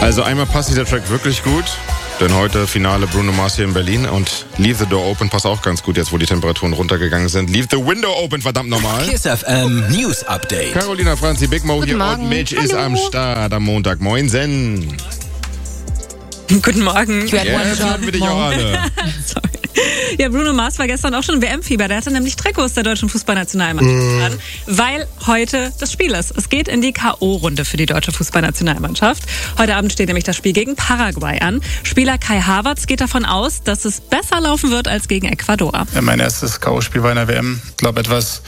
Also einmal passt dieser Track wirklich gut, denn heute Finale Bruno Mars hier in Berlin und Leave the Door Open passt auch ganz gut jetzt, wo die Temperaturen runtergegangen sind. Leave the Window Open, verdammt nochmal. Kiss FM News Update. Carolina Franzi, Big Mo hier und Mitch ist am Start am Montag. Moinsen. Guten Morgen. Ja, das haben wir dich auch alle. Sorry. Ja, Bruno Mars war gestern auch schon im WM-Fieber. Der hatte nämlich Trikots der deutschen Fußballnationalmannschaft an, weil heute das Spiel ist. Es geht in die K.O.-Runde für die deutsche Fußballnationalmannschaft. Heute Abend steht nämlich das Spiel gegen Paraguay an. Spieler Kai Havertz geht davon aus, dass es besser laufen wird als gegen Ecuador. Ja, mein erstes K.O.-Spiel war in der WM. Ich glaube, etwas,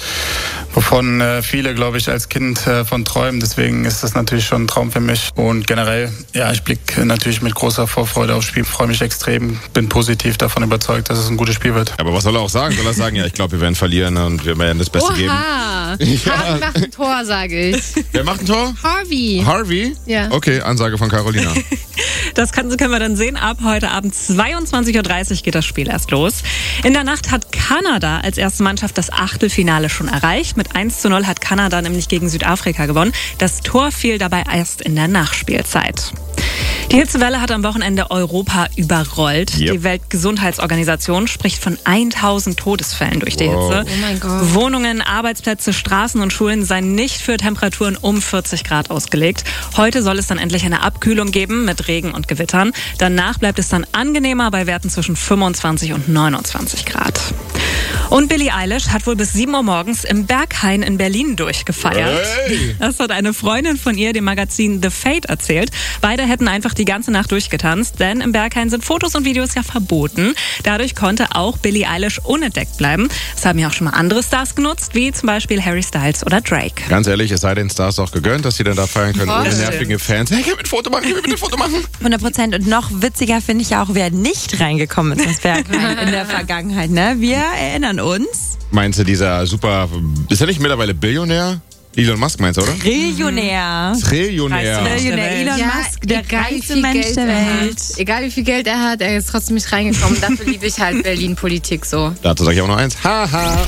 wovon viele, glaube ich, als Kind von träumen. Deswegen ist das natürlich schon ein Traum für mich. Und generell, ja, ich blicke natürlich mit großer Vorfreude aufs Spiel. Freue mich extrem, bin positiv davon überzeugt, dass es ein gutes Spiel wird. Aber was soll er auch sagen? Soll er sagen, ja, ich glaube, wir werden verlieren und wir werden das Beste geben? Harvey macht ein Tor, sage ich. Wer macht ein Tor? Harvey. Harvey? Ja. Okay, Ansage von Carolina. Das können wir dann sehen. Ab heute Abend 22.30 Uhr geht das Spiel erst los. In der Nacht hat Kanada als erste Mannschaft das Achtelfinale schon erreicht. Mit 1:0 hat Kanada nämlich gegen Südafrika gewonnen. Das Tor fiel dabei erst in der Nachspielzeit. Die Hitzewelle hat am Wochenende Europa überrollt. Yep. Die Weltgesundheitsorganisation spricht von 1000 Todesfällen durch die Hitze. Oh mein Gott. Wohnungen, Arbeitsplätze, Straßen und Schulen seien nicht für Temperaturen um 40 Grad ausgelegt. Heute soll es dann endlich eine Abkühlung geben mit Regen und Gewittern. Danach bleibt es dann angenehmer bei Werten zwischen 25 und 29 Grad. Und Billie Eilish hat wohl bis 7 Uhr morgens im Berghain in Berlin durchgefeiert. Hey. Das hat eine Freundin von ihr dem Magazin The Fate erzählt. Beide hätten einfach die ganze Nacht durchgetanzt, denn im Berghain sind Fotos und Videos ja verboten. Dadurch konnte auch Billie Eilish unentdeckt bleiben. Das haben ja auch schon mal andere Stars genutzt, wie zum Beispiel Harry Styles oder Drake. Ganz ehrlich, es sei den Stars auch gegönnt, dass sie dann da feiern können, ohne Stimmt. nervige Fans. Hey, können wir ein Foto machen? Können wir bitte ein Foto machen? 100%. Und noch witziger finde ich ja auch, wer nicht reingekommen ist ins Berghain in der Vergangenheit. Ne? Wir erinnern uns. Meinst du, dieser super, ist er nicht mittlerweile Billionär? Elon Musk meinst du, oder? Trillionär. Trillionär. Trillionär. Elon Musk, der reichste Mensch der Welt. Egal wie viel Geld er hat, er ist trotzdem nicht reingekommen. Dafür liebe ich halt Berlin-Politik so. Dazu sage ich auch noch eins. Haha.